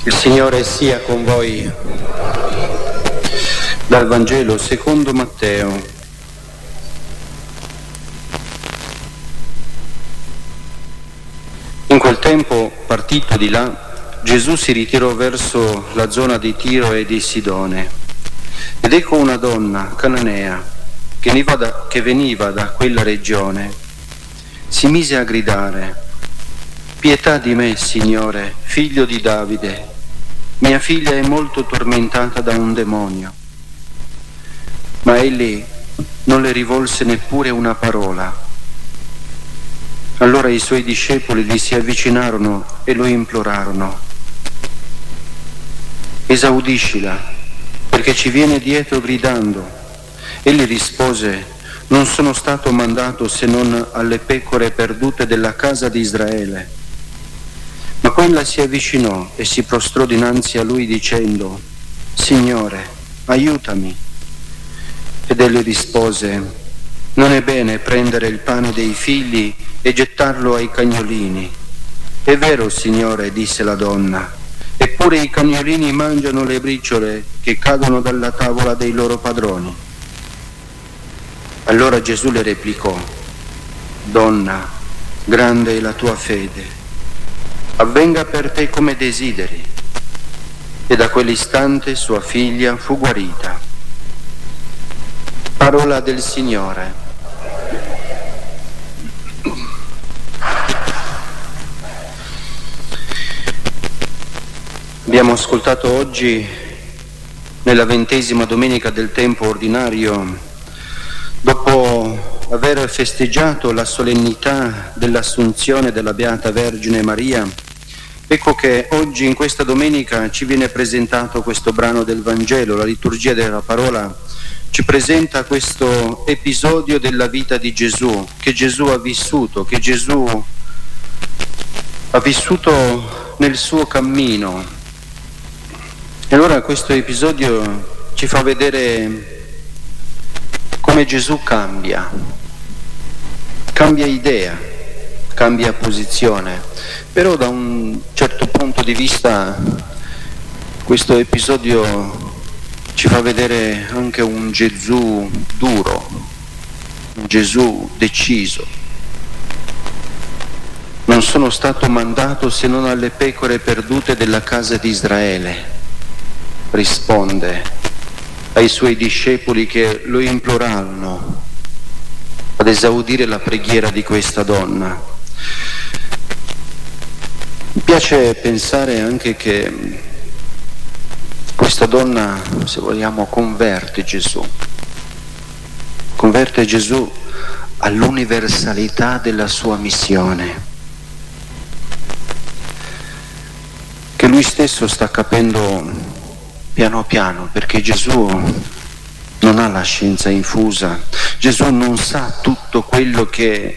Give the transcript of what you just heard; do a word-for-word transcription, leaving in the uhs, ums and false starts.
Il Signore sia con voi. Dal Vangelo secondo Matteo. In quel tempo, partito di là, Gesù si ritirò verso la zona di Tiro e di Sidone. Ed ecco una donna cananea che veniva da, che veniva da quella regione. Si mise a gridare: «Pietà di me, Signore, figlio di Davide. Mia figlia è molto tormentata da un demonio». Ma egli non le rivolse neppure una parola. Allora i suoi discepoli gli si avvicinarono e lo implorarono: «Esaudiscila, perché ci viene dietro gridando». Egli rispose: «Non sono stato mandato se non alle pecore perdute della casa di Israele». Ma quella si avvicinò e si prostrò dinanzi a lui dicendo: «Signore, aiutami». Ed egli rispose: «Non è bene prendere il pane dei figli e gettarlo ai cagnolini». «È vero, Signore», disse la donna, «eppure i cagnolini mangiano le briciole che cadono dalla tavola dei loro padroni». Allora Gesù le replicò: «Donna, grande è la tua fede, avvenga per te come desideri». E da quell'istante sua figlia fu guarita. Parola del Signore. Abbiamo ascoltato oggi, nella ventesima domenica del tempo ordinario, dopo aver festeggiato la solennità dell'Assunzione della Beata Vergine Maria, ecco che oggi in questa domenica ci viene presentato questo brano del Vangelo. La liturgia della parola ci presenta questo episodio della vita di Gesù, che Gesù ha vissuto, che Gesù ha vissuto nel suo cammino. E allora questo episodio ci fa vedere come Gesù cambia, cambia idea, cambia posizione. Però da un certo punto di vista questo episodio ci fa vedere anche un Gesù duro, un Gesù deciso. «Non sono stato mandato se non alle pecore perdute della casa di Israele», risponde ai suoi discepoli che lo implorarono ad esaudire la preghiera di questa donna. Mi piace pensare anche che questa donna, se vogliamo, converte Gesù, converte Gesù all'universalità della sua missione, che lui stesso sta capendo piano piano, perché Gesù non ha la scienza infusa, Gesù non sa tutto quello che